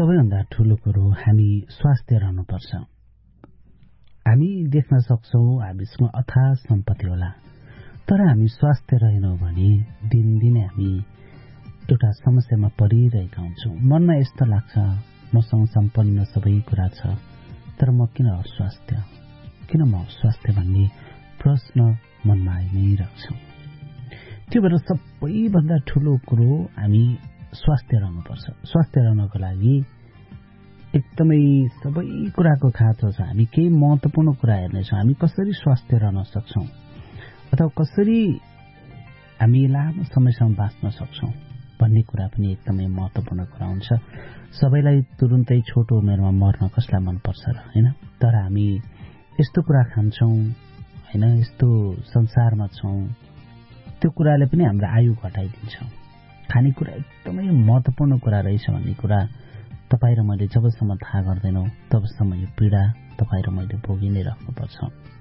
सबैभन्दा ठूलो कुरो हामी स्वास्थ्य रहनुपर्छ। हामी देख्न सक्छौं हामीसँग अथाह सम्पत्ति होला, तर हामी स्वास्थ्य रहेनौं भने दिनदिनै हामी एउटा समस्यामा परिरहेका हुन्छौं। मनमा यस्तो लाग्छ मसँग सम्पन्न सबै कुरा छ, तर म किन अस्वास्थ्य भन्ने प्रश्न मनमा आइ नै रहन्छ। त्यो भएर सबैभन्दा ठूलो कुरो हामी स्वास्थ्य रहनुपर्छ। स्वास्थ्य रहनको लागि एकदमै सबै कुराको खाँचो छ। हामी केही महत्त्वपूर्ण कुरा हेर्नेछौँ, हामी कसरी स्वास्थ्य रहन सक्छौं अथवा कसरी हामी लामो समयसम्म बाँच्न सक्छौं भन्ने कुरा पनि एकदमै महत्त्वपूर्ण कुरा हुन्छ। सबैलाई तुरुन्तै छोटो उमेरमा मर्न कसलाई मनपर्छ र, हैन? तर हामी यस्तो कुरा खान्छौं, हैन, यस्तो संसारमा छौं, त्यो कुराले पनि हाम्रो आयु घटाइदिन्छ। खानेकुरा एकदमै महत्त्वपूर्ण कुरा रहेछ भन्ने कुरा तपाईँ र मैले जबसम्म थाहा गर्दैनौँ तबसम्म यो पीडा तपाईँ र मैले भोगि नै राख्नुपर्छ।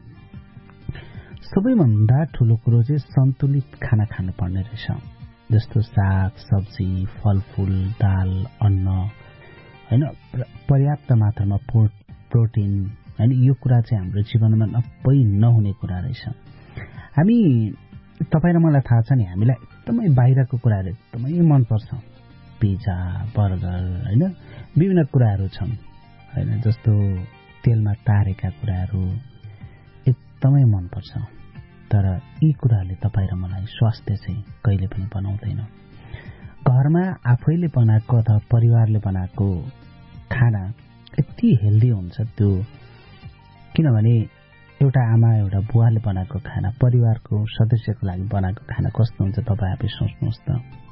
सबैभन्दा ठूलो कुरो चाहिँ सन्तुलित खाना खानुपर्ने रहेछ, जस्तो साग सब्जी, फलफूल, दाल, अन्न, हैन, पर्याप्त मात्रामा प्रोटिन, हैन, यो कुरा चाहिँ हाम्रो जीवनमा नपै नहुने कुरा रहेछ। हामी तपाईँ र मलाई थाहा छ नि, हामीलाई एकदमै बाहिरको कुराहरू एकदमै मनपर्छ। पिज्जा, बर्गर, हैन, विभिन्न कुराहरू छन्, हैन, जस्तो तेलमा तारेका कुराहरू एकदमै मनपर्छ। तर यी कुराले तपाईँ र मलाई स्वास्थ्य चाहिँ कहिले पनि बनाउँदैन। घरमा आफैले बनाएको अथवा परिवारले बनाएको खाना यति हेल्दी हुन्छ त्यो, किनभने एउटा आमा एउटा बुवाले बनाएको खाना, परिवारको सदस्यको लागि बनाएको खाना कस्तो हुन्छ तपाईँ आफै सोच्नुहोस् त।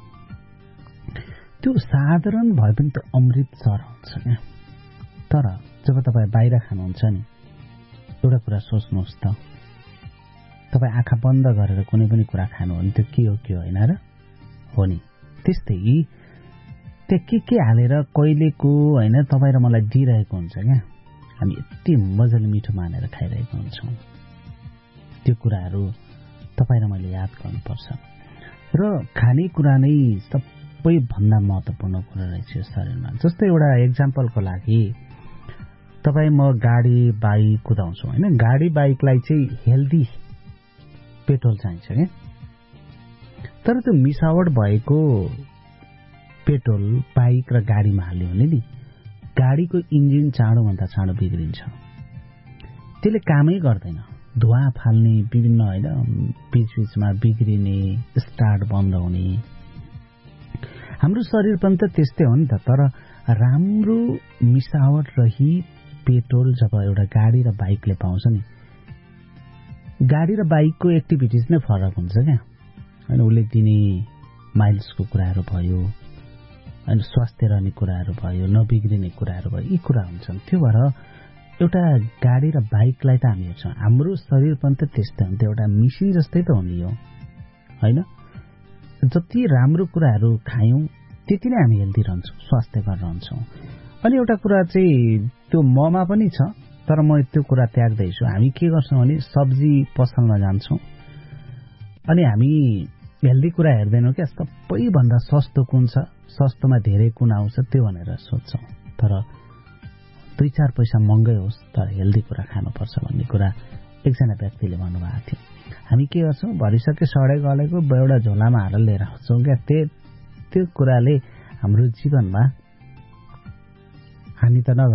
त्यो साधारण भए पनि त अमृत सर हुन्छ क्या। तर जब तपाईँ बाहिर खानुहुन्छ नि, एउटा कुरा सोच्नुहोस् त, तपाईँ आँखा बन्द गरेर कुनै पनि कुरा खानु हो भने त्यो के हो होइन र? हो नि। त्यस्तै त्यो के हालेर कहिलेको, होइन, तपाईँ र मलाई दिइरहेको हुन्छ क्या। हामी यति मजाले मिठो मानेर खाइरहेको हुन्छौँ। त्यो कुराहरू तपाईँ र मैले याद गर्नुपर्छ। र खानेकुरा नै सबैभन्दा महत्त्वपूर्ण कुरा रहेछ यो शरीरमा। जस्तै एउटा एक्जाम्पलको लागि तपाईँ म गाडी बाइक कुदाउँछौँ, होइन, गाडी बाइकलाई चाहिँ हेल्दी पेट्रोल चाहिन्छ क्या। तर त्यो मिसावट भएको पेट्रोल बाइक र गाडीमा हाल्यो भने नि गाडीको इन्जिन चाँडोभन्दा चाँडो बिग्रिन्छ, त्यसले कामै गर्दैन। धुवा फाल्ने, विभिन्न, होइन, बीचबीचमा बिग्रिने, स्टार्ट बन्द हुने। हाम्रो शरीर पनि त त्यस्तै हो नि त। तर राम्रो मिसावट रही पेट्रोल जब एउटा गाडी र बाइकले पाउँछ नि, गाडी र बाइकको एक्टिभिटिज नै फरक हुन्छ क्या, होइन। उसले दिने माइल्सको कुराहरू भयो, होइन, स्वास्थ्य रहने कुराहरू भयो, नबिग्रिने कुराहरू भयो, यी कुरा हुन्छन्। त्यो भएर एउटा गाडी र बाइकलाई त हामी हेर्छौँ, हाम्रो शरीर पनि त त्यस्तै हुन्छ, एउटा मिसिन जस्तै त हो नि यो, होइन। जति राम्रो कुराहरू खायौँ त्यति नै हामी हेल्दी रहन्छौँ, स्वास्थ्यकर रहन्छौँ। अनि एउटा कुरा चाहिँ त्यो ममा पनि छ, तर म त्यो कुरा त्याग्दैछु। हामी के गर्छौँ भने सब्जी पसलमा जान्छौँ अनि हामी हेल्दी कुरा हेर्दैनौँ क्या। सबैभन्दा सस्तो कुन छ, सस्तोमा धेरै कुन आउँछ त्यो भनेर सोध्छौँ। तर 2-4 पैसा महँगै होस् तर हेल्दी कुरा खानुपर्छ भन्ने कुरा एकजना व्यक्तिले भन्नुभएको थियो। हामी के गर्छौँ, भरिसके सडे गलेको एउटा झोलामा हालेर लिएर आउँछौँ क्या। त्यो कुराले हाम्रो जीवनमा हानि त